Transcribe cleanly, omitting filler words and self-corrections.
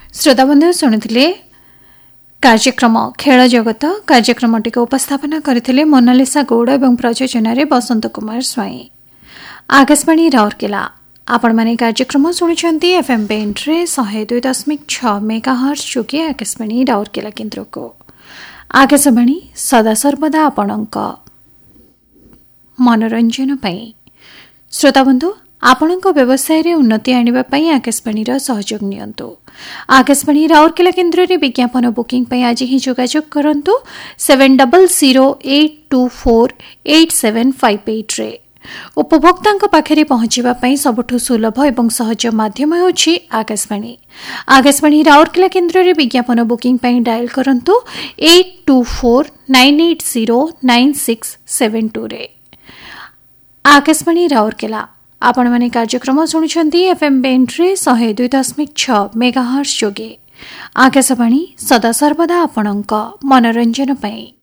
श्रोताबंधु शुणुले कार्यक्रम खेल जगत कार्यक्रमटी को उपस्थापना करथिले मोनालिसा गौड़ और प्रयोजन बसंत कुमार स्वाई। आकाशवाणी राउरकेला आपण माने कार्यक्रम शुणुचंती एफएम बैंड रे 102.6 मेगाहर्ट्ज जोगे आकाशवाणी राउरकेला केन्द्र को। आकाशवाणी सदा सर्वदा आपणक मनोरंजन पई। श्रोताबंधु आपणक व्यवसाय रे उन्नति आनिबा पई आकाशवाणी रा सहयोग नियंतु। आकाशवाणी राउरकेला केन्द्र रे विज्ञापन बुकिंग पई आज ही जोगाजोग करंतु 7008248758 रे। उपभोक्तांक पाखरे पहुंचीबा पई सबठु सुलभ एवं सहज माध्यम होछि आकाशवाणी। आकाशवाणी राउरकेला केन्द्र रे विज्ञापन बुकिंग पई डायल करंतु 8249909672 रे। आकाशवाणी राउरकेला आपण माने कार्यक्रम शुणुचंती एफएम बैंड रे 102.6 मेगाहर्ट्ज जोगे। आकाशवाणी सदा सर्वदा आपणक मनोरंजन पई।